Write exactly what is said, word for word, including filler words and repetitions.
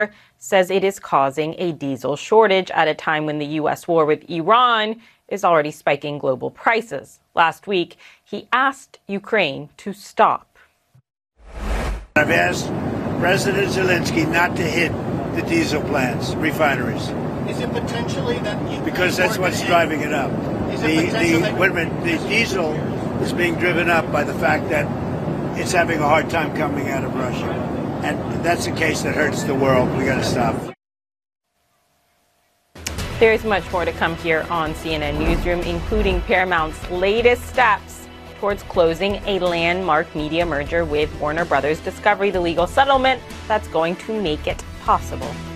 says it is causing a diesel shortage at a time when the U S war with Iran is already spiking global prices. Last week, he asked Ukraine to stop. I've asked President Zelensky not to hit the diesel plants, refineries. Is it potentially that... Because that's what's driving it up. Is the, it the, that... wait a minute, the diesel is being driven up by the fact that it's having a hard time coming out of Russia. And that's a case that hurts the world. We got to stop. There is much more to come here on C N N Newsroom, including Paramount's latest steps towards closing a landmark media merger with Warner Brothers Discovery, the legal settlement that's going to make it possible.